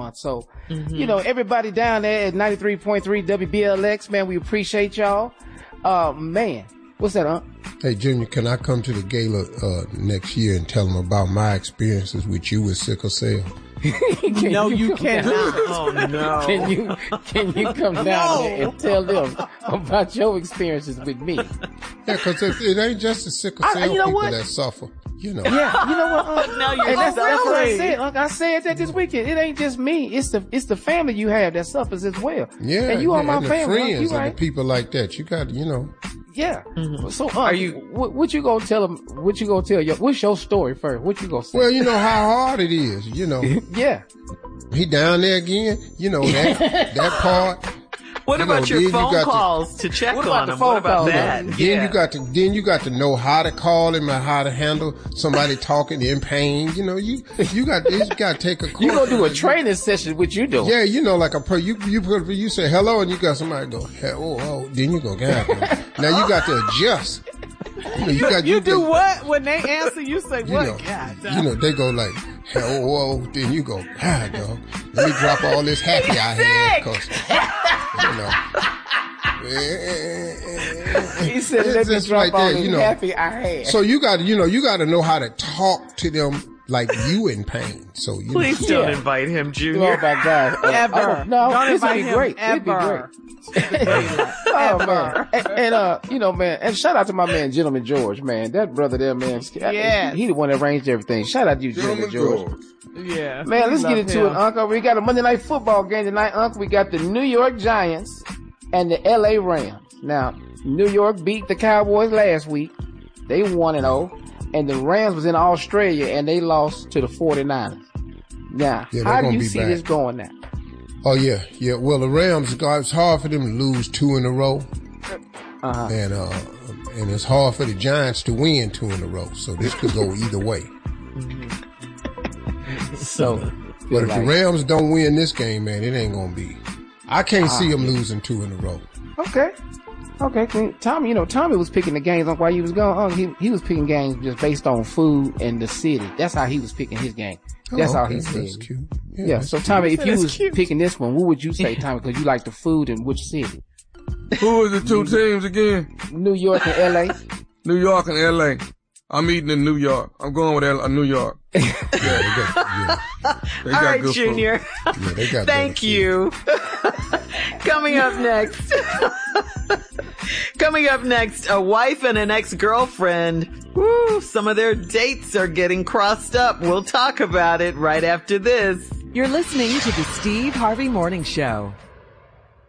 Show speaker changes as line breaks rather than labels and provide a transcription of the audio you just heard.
month. So, everybody down there at 93.3 WBLX, man, we appreciate y'all. Man, what's that, Unc?
Hey, Junior, can I come to the gala next year and tell them about my experiences with you with sickle cell?
No, you cannot.
Oh, no.
Can you come down there and tell them about your experiences with me?
Yeah, because it ain't just the sickle cell people that suffer.
Yeah, you know what?
Now you're
that's what I
suffering.
said. I said that this weekend. It ain't just me. It's the family you have that suffers as well.
Yeah,
and you are my
and
family.
The friends
right?
and the people like that. You got,
Yeah.
Mm-hmm.
So, what you gonna tell them? What you gonna tell you? What's your story first? What you gonna say?
Well, you know how hard it is.
Yeah.
He down there again. That part.
What about your phone calls to check on him? What about that?
Then you got to know how to call him and how to handle somebody talking in pain. You got to take a course.
You gonna do a training session? What you doing?
Yeah, like you say hello and you got somebody go oh, then you go God. Now you got to adjust.
You do what when they answer? You say what? God,
they go like whoa, then you go God, dog. Let me drop all this happy I had because.
He said, "Let me drop all this happy I had."
So you got to know how to talk to them like you in pain. So
please don't invite him, Junior.
Oh my God,
ever?
No,
don't
this
invite
would be
him
great.
ever.
It'd be great. Oh man, man, and shout out to my man, Gentleman George, man. That brother there, man.
Yeah,
he the one that arranged everything. Shout out to you, Gentleman George.
Yeah,
man. Let's get into it, Uncle. We got a Monday Night Football game tonight, Uncle. We got the New York Giants and the LA Rams. Now, New York beat the Cowboys last week. They 1-0, and the Rams was in Australia and they lost to the 49ers. Now, how do you see this going now?
Oh yeah. Well, the Rams, it's hard for them to lose 2 in a row, and it's hard for the Giants to win 2 in a row. So this could go either way. But if the Rams don't win this game, man, it ain't gonna be. I can't see them losing 2 in a row.
Okay. Tommy was picking the games on while he was gone. He was picking games just based on food and the city. That's how he was picking his game. That's how he said.
That's cute.
Yeah. So Tommy, if you was picking this one, what would you say, Tommy? Because you like the food in which city?
Who are the 2 teams again?
New York and LA.
New York and LA. I'm eating in New York. I'm going with New York. Yeah,
all right, Junior. Thank you. Coming up next, a wife and an ex-girlfriend. Woo, some of their dates are getting crossed up. We'll talk about it right after this.
You're listening to the Steve Harvey Morning Show.